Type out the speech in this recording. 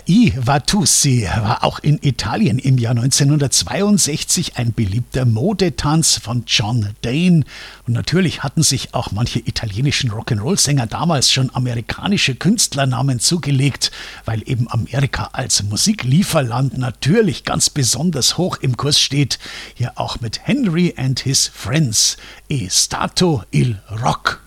I Vatusi war auch in Italien im Jahr 1962 ein beliebter Modetanz von John Dane. Und natürlich hatten sich auch manche italienischen Rock'n'Roll-Sänger damals schon amerikanische Künstlernamen zugelegt, weil eben Amerika als Musiklieferland natürlich ganz besonders hoch im Kurs steht. Hier auch mit Henry and His Friends, E Stato il Rock.